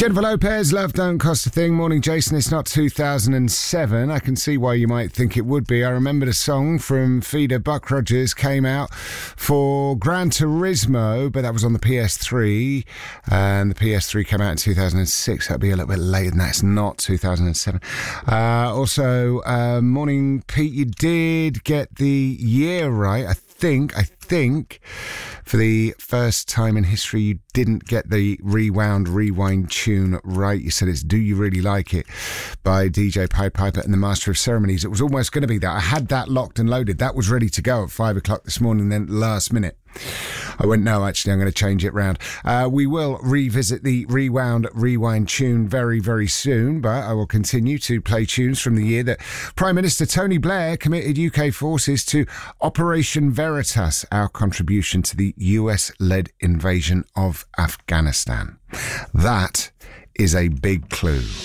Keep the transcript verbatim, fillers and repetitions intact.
Jennifer Lopez, Love Don't Cost a Thing. Morning, Jason. It's not two thousand seven. I can see why you might think it would be. I remember the song from Feeder Buck Rogers came out for Gran Turismo, but that was on the P S three. And the P S three came out in two thousand six. That'd be a little bit later than that. It's not two thousand seven. Uh, also, uh, morning, Pete. You did get the year right, I think. I think for the first time in history you didn't get the Rewound Rewind tune right. You said it's Do You Really Like It by D J Pied Piper and the Master of Ceremonies. It was almost going to be that. I had that locked and loaded. That was ready to go at five o'clock this morning. Then last minute I went, no, actually I'm going to change it round. Uh, we will revisit the Rewound Rewind tune very, very soon, but I will continue to play tunes from the year that Prime Minister Tony Blair committed U K forces to Operation Veritas, our contribution to the U S-led invasion of Afghanistan. That is a big clue.